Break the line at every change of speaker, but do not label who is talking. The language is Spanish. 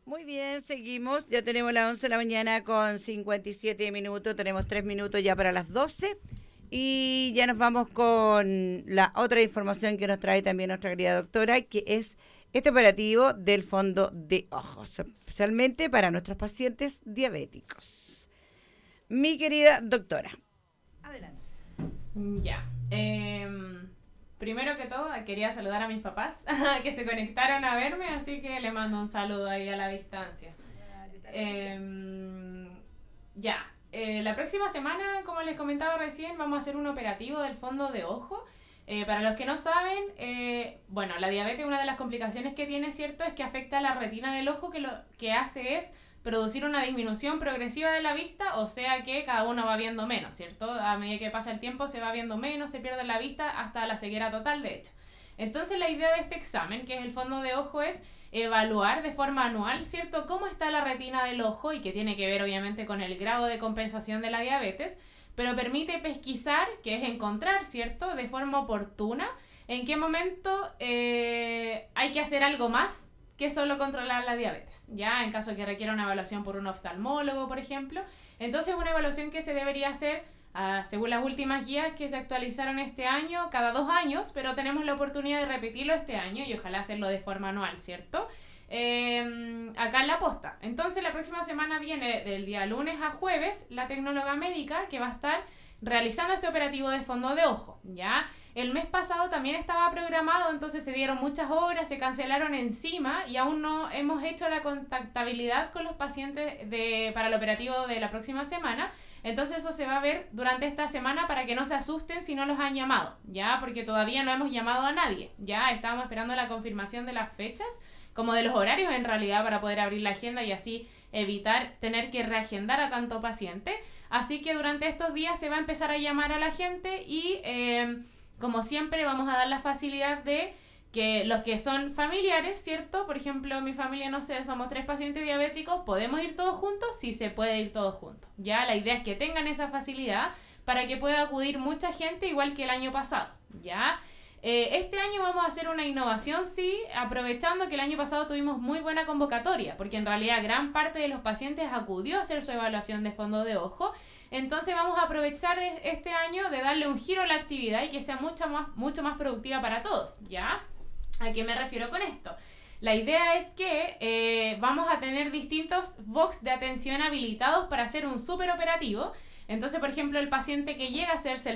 Muy bien, seguimos. Ya tenemos las 11 de la mañana con 57 minutos. Tenemos 3 minutos ya para las 12. Y ya nos vamos con la otra información que nos trae también nuestra querida doctora, que es este operativo del Fondo de Ojos, especialmente para nuestros pacientes diabéticos. Mi querida doctora. Adelante.
Ya. Primero que todo, quería saludar a mis papás que se conectaron a verme, así que le mando un saludo ahí a la distancia. Ya. La próxima semana, como les comentaba recién, vamos a hacer un operativo del fondo de ojo. Para los que no saben, bueno, la diabetes, una de las complicaciones que tiene, ¿cierto?, es que afecta a la retina del ojo, que lo que hace es producir una disminución progresiva de la vista, o sea que cada uno va viendo menos, ¿cierto? A medida que pasa el tiempo se va viendo menos, se pierde la vista hasta la ceguera total, de hecho. Entonces la idea de este examen, que es el fondo de ojo, es evaluar de forma anual, ¿cierto?, cómo está la retina del ojo, y que tiene que ver obviamente con el grado de compensación de la diabetes, pero permite pesquisar, que es encontrar, ¿cierto?, de forma oportuna, en qué momento hay que hacer algo más que solo controlar la diabetes, ya en caso que requiera una evaluación por un oftalmólogo, por ejemplo. Entonces, una evaluación que se debería hacer, según las últimas guías que se actualizaron este año, cada 2 años, pero tenemos la oportunidad de repetirlo este año y ojalá hacerlo de forma anual, ¿cierto? Acá en la posta. Entonces, la próxima semana viene, del día lunes a jueves, la tecnóloga médica que va a estar realizando este operativo de fondo de ojo, ¿ya? El mes pasado también estaba programado, entonces se dieron muchas horas, se cancelaron encima y aún no hemos hecho la contactabilidad con los pacientes para el operativo de la próxima semana. Entonces eso se va a ver durante esta semana para que no se asusten si no los han llamado, ¿ya? Porque todavía no hemos llamado a nadie, ¿ya? Estábamos esperando la confirmación de las fechas, como de los horarios en realidad, para poder abrir la agenda y así evitar tener que reagendar a tanto paciente. Así que durante estos días se va a empezar a llamar a la gente y como siempre vamos a dar la facilidad de que los que son familiares, ¿cierto? Por ejemplo, mi familia, no sé, somos 3 pacientes diabéticos, ¿podemos ir todos juntos? Sí, se puede ir todos juntos. Ya, la idea es que tengan esa facilidad para que pueda acudir mucha gente, igual que el año pasado, ¿ya? Este año vamos a hacer una innovación, sí, aprovechando que el año pasado tuvimos muy buena convocatoria, porque en realidad gran parte de los pacientes acudió a hacer su evaluación de fondo de ojo. Entonces vamos a aprovechar este año de darle un giro a la actividad y que sea mucho más productiva para todos, ¿ya? ¿A qué me refiero con esto? La idea es que vamos a tener distintos box de atención habilitados para hacer un súper operativo. Entonces, por ejemplo, el paciente que llega a hacerse el